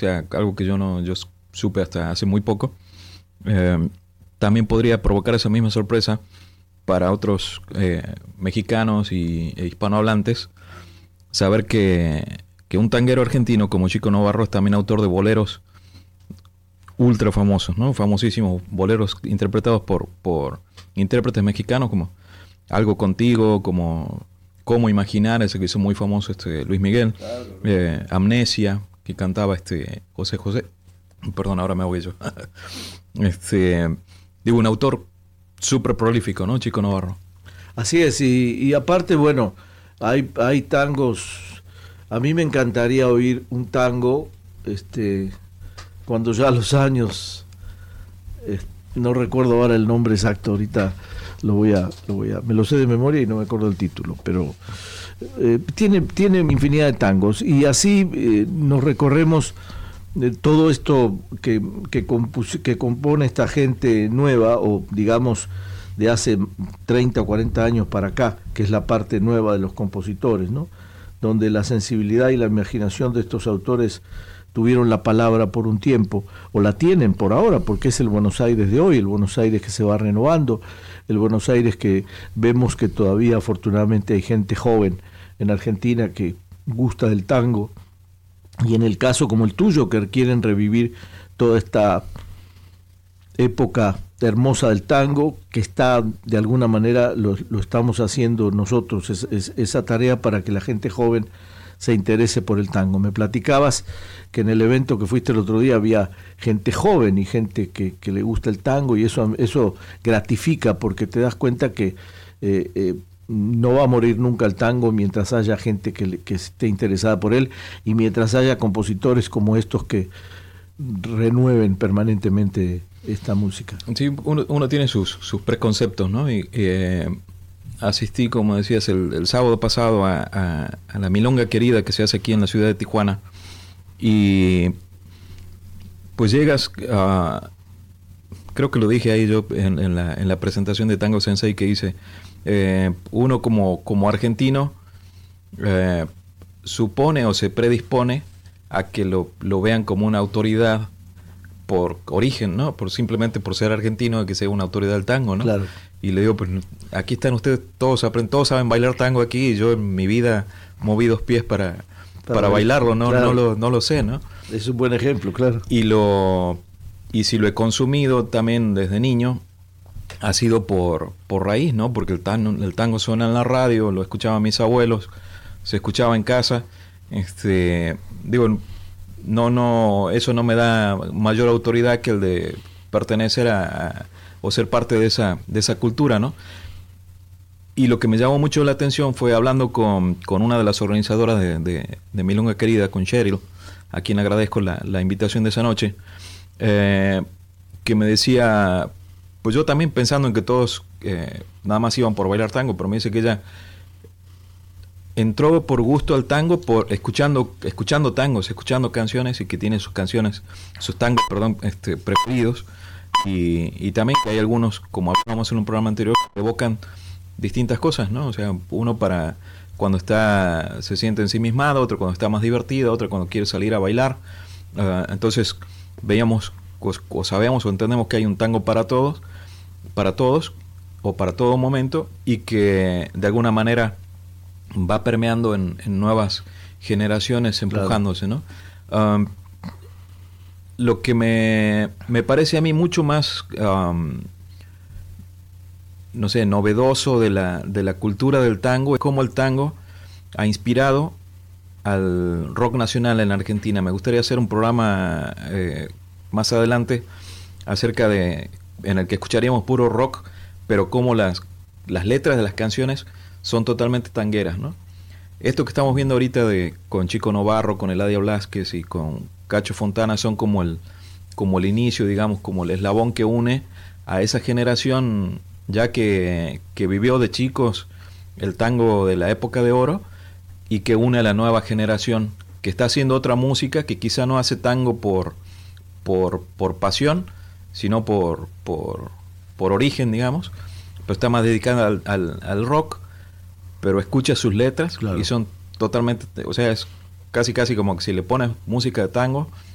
sea, algo que yo supe hasta hace muy poco, también podría provocar esa misma sorpresa para otros mexicanos e hispanohablantes, saber que un tanguero argentino como Chico Novarro es también autor de boleros ultra famosos, ¿no? Famosísimos boleros interpretados por intérpretes mexicanos como Algo Contigo, como Cómo Imaginar, ese que hizo muy famoso Luis Miguel, claro. Amnesia, que cantaba José José, perdón, ahora me voy yo. Digo, un autor súper prolífico, ¿no? Chico Novarro. Así es, y aparte, bueno, hay tangos. A mí me encantaría oír un tango, cuando ya los años, no recuerdo ahora el nombre exacto, ahorita me lo sé de memoria y no me acuerdo el título, pero tiene infinidad de tangos, y así nos recorremos todo esto que compone esta gente nueva, o digamos de hace 30 o 40 años para acá, que es la parte nueva de los compositores, ¿no? Donde la sensibilidad y la imaginación de estos autores tuvieron la palabra por un tiempo, o la tienen por ahora, porque es el Buenos Aires de hoy, el Buenos Aires que se va renovando, el Buenos Aires que vemos que todavía afortunadamente hay gente joven en Argentina que gusta del tango, y en el caso como el tuyo, que quieren revivir toda esta época hermosa del tango, que está de alguna manera lo estamos haciendo nosotros, esa tarea para que la gente joven se interese por el tango. Me platicabas que en el evento que fuiste el otro día había gente joven y gente que le gusta el tango, y eso gratifica, porque te das cuenta que no va a morir nunca el tango mientras haya gente que esté interesada por él, y mientras haya compositores como estos que renueven permanentemente esta música. Sí, uno tiene sus preconceptos, ¿no? Y asistí, como decías, el sábado pasado a la Milonga Querida, que se hace aquí en la ciudad de Tijuana, y pues llegas a, creo que lo dije ahí yo en la presentación de Tango Sensei, que hice, uno como argentino supone o se predispone a que lo vean como una autoridad por origen, ¿no? Simplemente por ser argentino, que sea una autoridad del tango, ¿no? Claro. Y le digo, pues aquí están ustedes, todos saben bailar tango aquí, y yo en mi vida moví 2 pies para bailarlo, ¿no? Claro. No lo sé, ¿no? Es un buen ejemplo, claro. Y si lo he consumido también desde niño, ha sido por raíz, ¿no? Porque el tango suena en la radio, lo escuchaban mis abuelos, se escuchaba en casa. Digo, no, eso no me da mayor autoridad que el de pertenecer o ser parte de esa cultura, ¿no? Y lo que me llamó mucho la atención fue hablando con una de las organizadoras de Milonga Querida, con Cheryl, a quien agradezco la invitación de esa noche, que me decía, pues yo también pensando en que todos nada más iban por bailar tango, pero me dice que ella entró por gusto al tango, escuchando tangos, escuchando canciones, y que tiene sus tangos, preferidos, y también que hay algunos, como hablábamos en un programa anterior, que evocan distintas cosas, ¿no? O sea, uno para cuando se siente ensimismado, otro cuando está más divertido, otro cuando quiere salir a bailar. Entonces veíamos o sabemos o entendemos que hay un tango para todos o para todo momento, y que de alguna manera va permeando en nuevas generaciones, empujándose, claro, ¿no? Lo que me parece a mí mucho más no sé, novedoso de la cultura del tango es cómo el tango ha inspirado al rock nacional en Argentina. Me gustaría hacer un programa más adelante en el que escucharíamos puro rock, pero cómo las letras de las canciones son totalmente tangueras, ¿no? Esto que estamos viendo ahorita con Chico Novarro, con Eladia Blasquez y con Cacho Fontana son como el inicio, digamos, como el eslabón que une a esa generación ya que vivió de chicos el tango de la época de oro, y que une a la nueva generación que está haciendo otra música, que quizá no hace tango por pasión, sino por origen, digamos, pero está más dedicada al rock, pero escucha sus letras, claro, y son totalmente, o sea, es casi como que si le pones música de tango